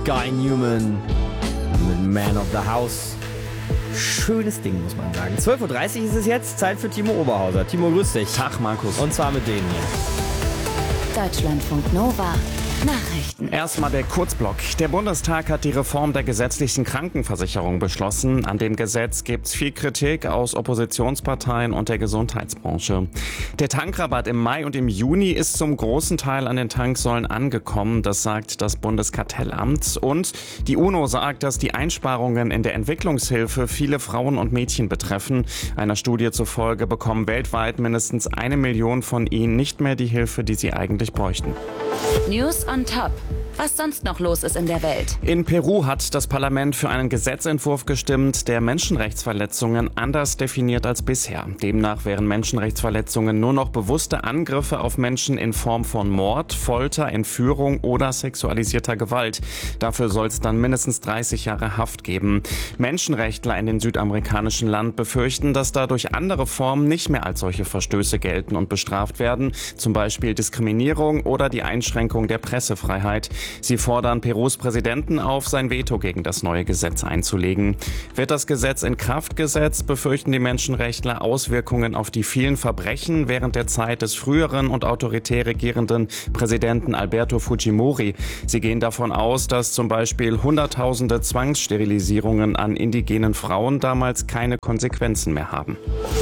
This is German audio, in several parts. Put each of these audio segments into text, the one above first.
Guy Newman mit Man of the House. Schönes Ding, muss man sagen. 12.30 Uhr ist es jetzt, Zeit für Timo Oberhauser. Timo, grüß dich. Tag, Markus. Und zwar mit denen hier. Deutschlandfunk Nova. Nachrichten. Erstmal der Kurzblock. Der Bundestag hat die Reform der gesetzlichen Krankenversicherung beschlossen. An dem Gesetz gibt's viel Kritik aus Oppositionsparteien und der Gesundheitsbranche. Der Tankrabatt im Mai und im Juni ist zum großen Teil an den Tanksäulen angekommen. Das sagt das Bundeskartellamt. Und die UNO sagt, dass die Einsparungen in der Entwicklungshilfe viele Frauen und Mädchen betreffen. Einer Studie zufolge bekommen weltweit mindestens 1 Million von ihnen nicht mehr die Hilfe, die sie eigentlich bräuchten. News on top. Was sonst noch los ist in der Welt. In Peru hat das Parlament für einen Gesetzentwurf gestimmt, der Menschenrechtsverletzungen anders definiert als bisher. Demnach wären Menschenrechtsverletzungen nur noch bewusste Angriffe auf Menschen in Form von Mord, Folter, Entführung oder sexualisierter Gewalt. Dafür soll es dann mindestens 30 Jahre Haft geben. Menschenrechtler in dem südamerikanischen Land befürchten, dass dadurch andere Formen nicht mehr als solche Verstöße gelten und bestraft werden, zum Beispiel Diskriminierung oder die Einschränkung der Pressefreiheit. Sie fordern Perus Präsidenten auf, sein Veto gegen das neue Gesetz einzulegen. Wird das Gesetz in Kraft gesetzt, befürchten die Menschenrechtler Auswirkungen auf die vielen Verbrechen während der Zeit des früheren und autoritär regierenden Präsidenten Alberto Fujimori. Sie gehen davon aus, dass zum Beispiel Hunderttausende Zwangssterilisierungen an indigenen Frauen damals keine Konsequenzen mehr haben.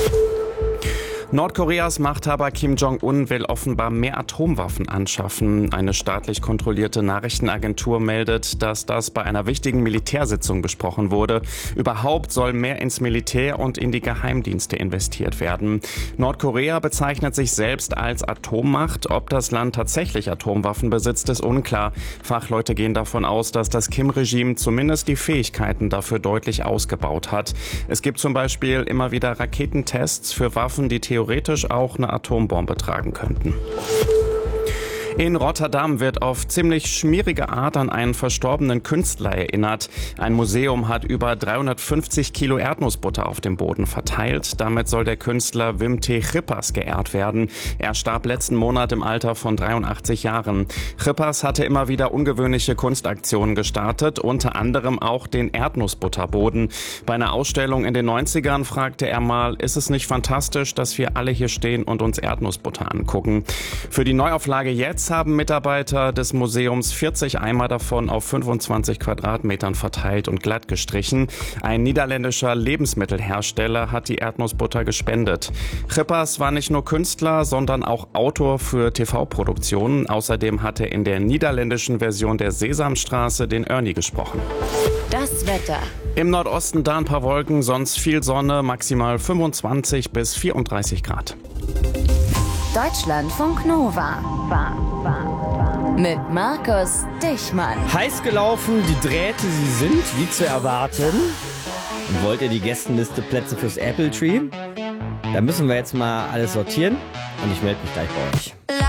Nordkoreas Machthaber Kim Jong-un will offenbar mehr Atomwaffen anschaffen. Eine staatlich kontrollierte Nachrichtenagentur meldet, dass das bei einer wichtigen Militärsitzung besprochen wurde. Überhaupt soll mehr ins Militär und in die Geheimdienste investiert werden. Nordkorea bezeichnet sich selbst als Atommacht. Ob das Land tatsächlich Atomwaffen besitzt, ist unklar. Fachleute gehen davon aus, dass das Kim-Regime zumindest die Fähigkeiten dafür deutlich ausgebaut hat. Es gibt zum Beispiel immer wieder Raketentests für Waffen, die theoretisch auch eine Atombombe tragen könnten. In Rotterdam wird auf ziemlich schmierige Art an einen verstorbenen Künstler erinnert. Ein Museum hat über 350 Kilo Erdnussbutter auf dem Boden verteilt. Damit soll der Künstler Wim T. Schippers geehrt werden. Er starb letzten Monat im Alter von 83 Jahren. Schippers hatte immer wieder ungewöhnliche Kunstaktionen gestartet, unter anderem auch den Erdnussbutterboden. Bei einer Ausstellung in den 90ern fragte er mal, ist es nicht fantastisch, dass wir alle hier stehen und uns Erdnussbutter angucken? Für die Neuauflage jetzt haben Mitarbeiter des Museums 40 Eimer davon auf 25 Quadratmetern verteilt und glatt gestrichen. Ein niederländischer Lebensmittelhersteller hat die Erdnussbutter gespendet. Schippers war nicht nur Künstler, sondern auch Autor für TV-Produktionen. Außerdem hat er in der niederländischen Version der Sesamstraße den Ernie gesprochen. Das Wetter. Im Nordosten da ein paar Wolken, sonst viel Sonne, maximal 25 bis 34 Grad. Deutschlandfunk Nova. Mit Markus Dichmann. Heiß gelaufen, die Drähte, sie sind, wie zu erwarten. Und wollt ihr die Gästenliste Plätze fürs Apple Tree? Da müssen wir jetzt mal alles sortieren und ich melde mich gleich bei euch.